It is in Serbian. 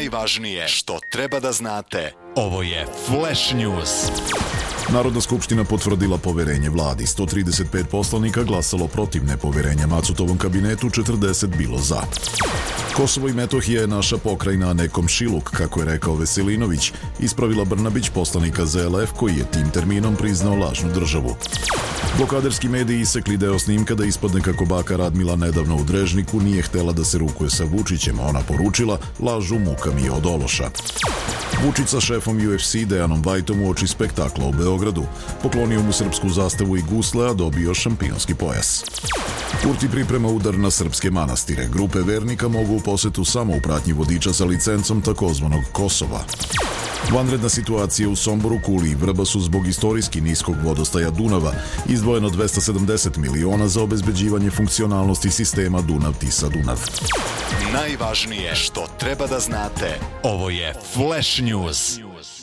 Najvažnije što treba da znate. Ovo je Flash News. Narodna skupština potvrdila poverenje vladi. 135 poslanika glasalo protiv nepoverenja Macutovom kabinetu, 40 bilo za. Kosovo i Metohija je naša pokrajina, a ne komšiluk, kako je rekao Veselinović, ispravila Brnabić, poslanika ZLF, koji je tim terminom priznao lažnu državu. Blokaderski mediji isekli deo snimka da ispadne kako baka Radmila nedavno u Drežniku nije htela da se rukuje sa Vučićem, a ona poručila: lažu, muka mi je od ološa. Vučić sa šefom UFC Dejanom Vajtom uoči spektakla u Beogradu. Poklonio mu srpsku zastavu i gusle, a dobio šampionski pojas. Kurti priprema udar na srpske manastire. Grupe vernika mogu u posetu samo u pratnji vodiča sa licencom takozvanog Kosova. Vanredna situacija u Somboru, Kuli i Vrbasu zbog istorijski niskog vodostaja Dunava, izdvojeno 270 miliona za obezbeđivanje funkcionalnosti sistema Dunav-Tisa-Dunav. Najvažnije što treba da znate. Ovo je Flash News.